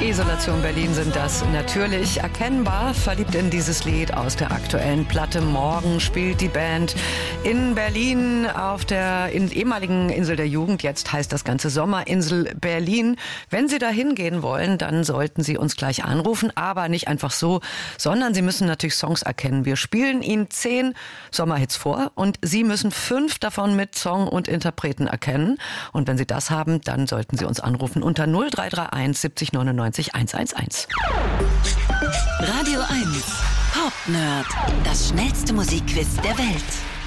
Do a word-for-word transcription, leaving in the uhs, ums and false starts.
Isolation Berlin sind das natürlich. Erkennbar verliebt in dieses Lied aus der aktuellen Platte. Morgen spielt die Band in Berlin auf der in, ehemaligen Insel der Jugend. Jetzt heißt das Ganze Sommerinsel Berlin. Wenn Sie da hingehen wollen, dann sollten Sie uns gleich anrufen. Aber nicht einfach so, sondern Sie müssen natürlich Songs erkennen. Wir spielen Ihnen zehn Sommerhits vor und Sie müssen fünf davon mit Song und Interpreten erkennen. Und wenn Sie das haben, dann sollten Sie uns anrufen unter null drei drei eins siebzig neunundneunzig hunderteins. Radio eins Pop Nerd, das schnellste Musikquiz der Welt.